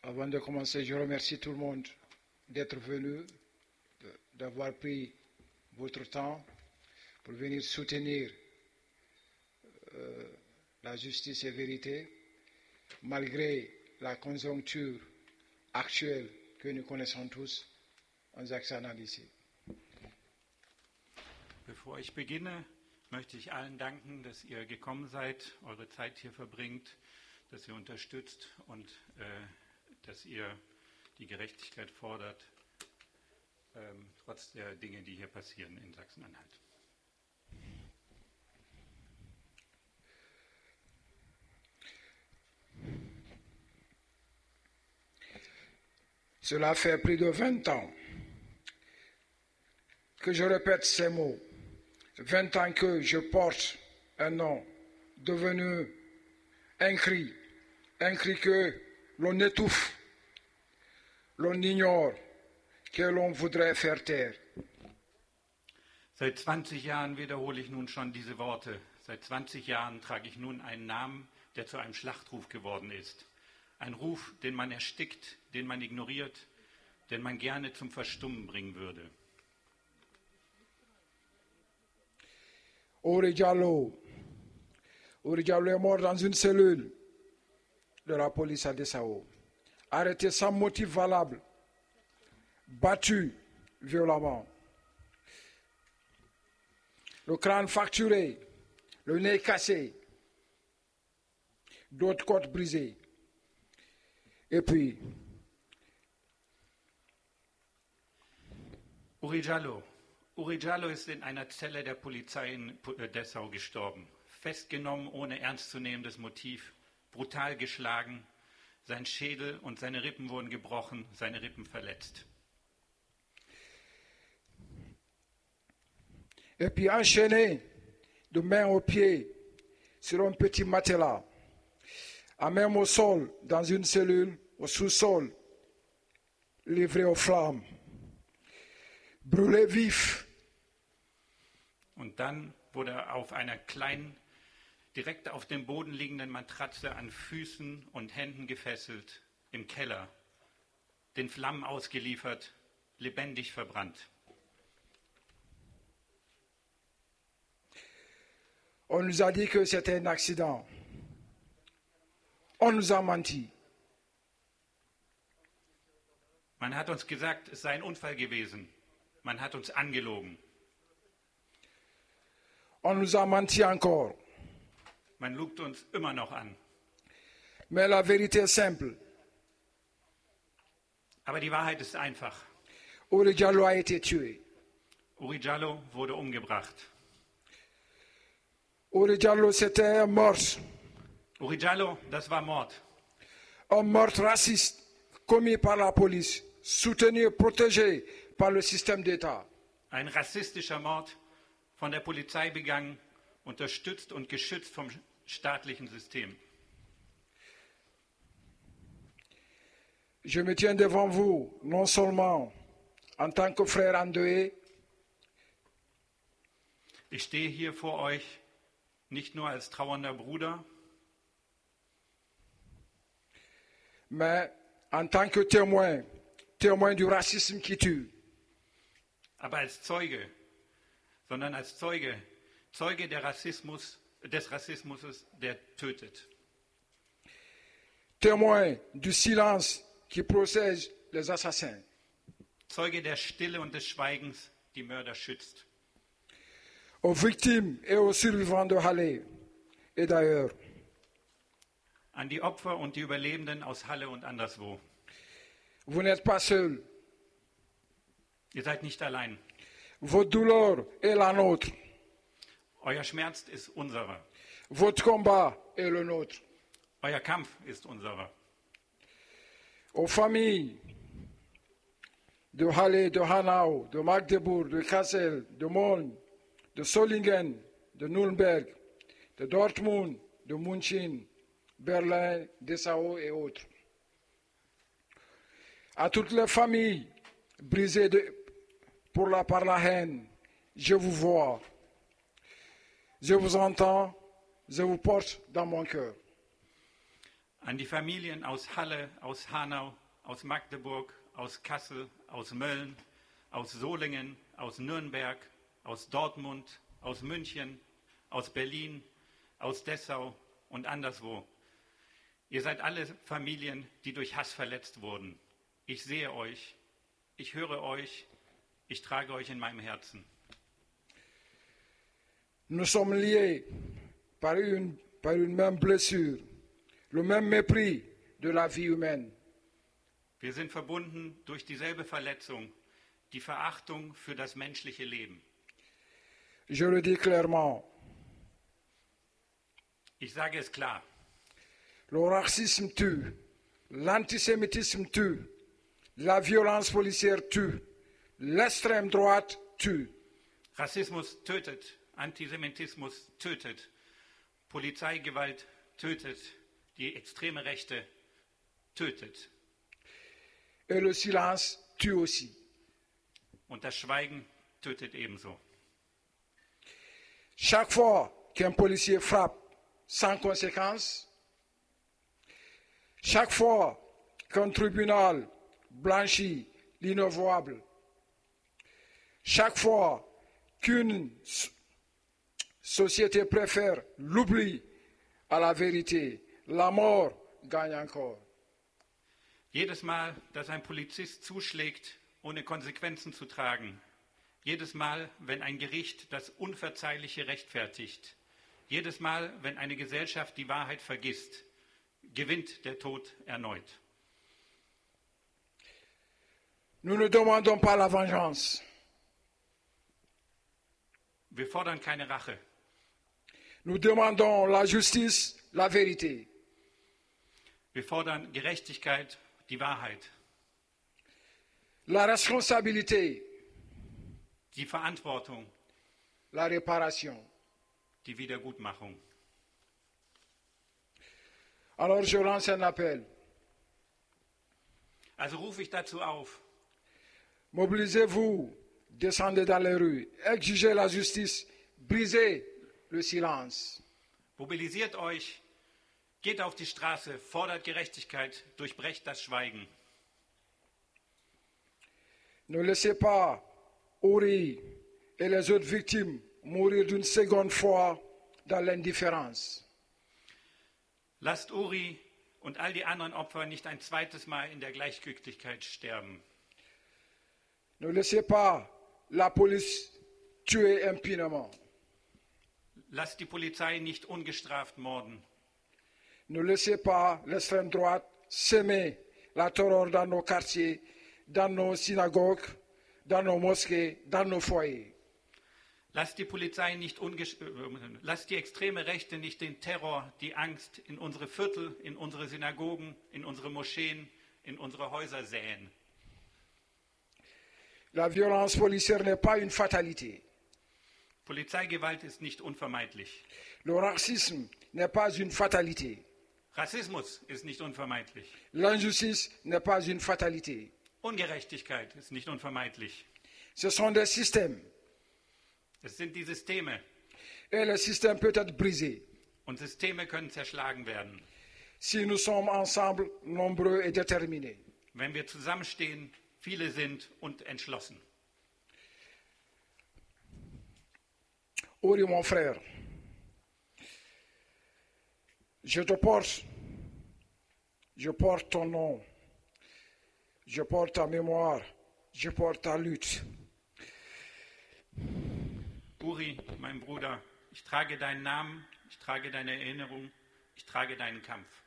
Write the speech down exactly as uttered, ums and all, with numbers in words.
Avant de commencer, je remercie tout le monde d'être venu, d'avoir pris votre temps pour venir soutenir euh, la justice et vérité, malgré la conjoncture aktuelle que nous connaissons tous en Sachsen-Anhalt. Bevor ich beginne, möchte ich allen danken, dass ihr gekommen seid, eure Zeit hier verbringt, dass ihr unterstützt und äh, dass ihr die Gerechtigkeit fordert, ähm, trotz der Dinge, die hier passieren in Sachsen-Anhalt. Cela fait plus de vingt ans que je répète ces mots. vingt ans que je porte un nom devenu un cri, un cri que l'on étouffe, l'on ignore, que l'on voudrait faire taire. Seit zwanzig Jahren wiederhole ich nun schon diese Worte. Seit zwanzig Jahren trage ich nun einen Namen, der zu einem Schlachtruf geworden ist. Ein Ruf, den man erstickt, den man ignoriert, den man gerne zum Verstummen bringen würde. Ouri Diallo, Ouri Diallo est mort dans une cellule de la police à Dessau, arrêté sans motif valable, battu violemment, le crâne fracturé, le nez cassé, d'autres côtes brisées. Et puis, Ouri Diallo. Ouri Diallo ist in einer Zelle der Polizei in Dessau gestorben. Festgenommen ohne ernstzunehmendes Motiv, brutal geschlagen. Sein Schädel und seine Rippen wurden gebrochen, seine Rippen verletzt. Et puis enchaîné de main aux pieds sur un petit matelas, à même au sol, dans une cellule, au sous-sol, livré aux flammes, brûlé vif. Und dann wurde er auf einer kleinen, direkt auf dem Boden liegenden Matratze an Füßen und Händen gefesselt, im Keller, den Flammen ausgeliefert, lebendig verbrannt. On nous a dit que c'était un accident. On nous a menti. Man hat uns gesagt, es sei ein Unfall gewesen. Man hat uns angelogen. On nous a menti encore. Man lügt uns immer noch an. Mais la vérité est simple. Aber die Wahrheit ist einfach. Ouri Diallo a été tué. Ouri Diallo wurde umgebracht. Ouri Diallo, c'était un mort. Ouri Diallo, das war Mord. Un meurtre raciste commis par la police, soutenu et protégé par le système d'État. Ein rassistischer Mord, von der Polizei begangen, unterstützt und geschützt vom staatlichen System. Je me tiens devant vous, non seulement en tant que frère endeuillé, Ich stehe hier vor euch nicht nur als trauernder Bruder, mais en tant que témoin, témoin du racisme qui tue. aber als Zeuge, sondern als Zeuge, Zeuge der Rassismus, des Rassismus, der tötet. Témoin du silence qui protège les assassins. Zeuge der Stille und des Schweigens, die Mörder schützt. Aux victimes et aux survivants de Halle et d'ailleurs. An die Opfer und die Überlebenden aus Halle und anderswo. Vous n'êtes pas seuls. Ihr seid nicht allein. Votre douleur est la nôtre. Euer Schmerz ist unserer. Votre combat est le nôtre. Euer Kampf ist unserer. Aux familles de Halle, de Hanau, de Magdeburg, de Kassel, de Mölln, de Solingen, de Nürnberg, de Dortmund, de München, Berlin, Dessau et autres. À toutes les familles brisées de, pour la, par la haine, je vous vois, je vous entends, je vous porte dans mon cœur. An die Familien aus Halle, aus Hanau, aus Magdeburg, aus Kassel, aus Mölln, aus Solingen, aus Nürnberg, aus Dortmund, aus München, aus Berlin, aus Dessau und anderswo. Ihr seid alle Familien, die durch Hass verletzt wurden. Ich sehe euch, ich höre euch, ich trage euch in meinem Herzen. Nous sommes liés par une, par une même blessure, le même mépris de la vie humaine. Wir sind verbunden durch dieselbe Verletzung, die Verachtung für das menschliche Leben. Je le dis clairement, Ich sage es klar, le racisme tue, l'antisémitisme tue, la violence policière tue, l'extrême droite tue. Rassismus tötet, Antisemitismus tötet, Polizeigewalt tötet, die extreme Rechte tötet. Et le silence tue aussi. Und das Schweigen tötet ebenso. Chaque fois qu'un policier frappe sans conséquence, chaque fois qu'un tribunal blanchit l'inavouable, chaque fois qu'une société préfère l'oubli à la vérité, la mort gagne encore. Jedes Mal, dass ein Polizist zuschlägt, ohne Konsequenzen zu tragen, jedes Mal, wenn ein Gericht das Unverzeihliche rechtfertigt, jedes Mal, wenn eine Gesellschaft die Wahrheit vergisst, gewinnt der Tod erneut. Nous ne demandons pas la vengeance. Wir fordern keine Rache. Nous demandons la justice, la vérité. Wir fordern Gerechtigkeit, die Wahrheit, La responsabilité, die Verantwortung, la réparation. die Wiedergutmachung. Alors je lance un appel. Also rufe ich dazu auf, Mobilisez-vous, descendez dans les rues, exigez la justice, brisez le silence. mobilisiert euch, geht auf die Straße, fordert Gerechtigkeit, durchbrecht das Schweigen. Ne laissez pas Uri et les autres victimes mourir d'une seconde fois dans l'indifférence. Lasst Uri und all die anderen Opfer nicht ein zweites Mal in der Gleichgültigkeit sterben. Ne laissez pas la police tuer impunément. Lasst die Polizei nicht ungestraft morden. Ne laissez pas l'extrême droite semer la terreur dans nos quartiers, dans nos synagogues, dans nos mosquées, dans nos foyers. Lasst die Polizei nicht unges- äh, lasst die extreme Rechte nicht den Terror, die Angst in unsere Viertel, in unsere Synagogen, in unsere Moscheen, in unsere Häuser säen. La violence policière n'est pas une fatalité. Polizeigewalt ist nicht unvermeidlich. Le racisme n'est pas une fatalité. Rassismus ist nicht unvermeidlich. L'injustice n'est pas une fatalité. Ungerechtigkeit ist nicht unvermeidlich. Ce sont des systèmes. Es sind die Systeme. Et le système peut être brisé Und Systeme können zerschlagen werden, si nous sommes ensemble, nombreux et déterminés. wenn wir zusammenstehen, viele sind und entschlossen. Uri, mon frère, je te porte, je porte ton nom, je porte ta mémoire, je porte ta lutte. Uri, mein Bruder, ich trage deinen Namen, ich trage deine Erinnerung, ich trage deinen Kampf.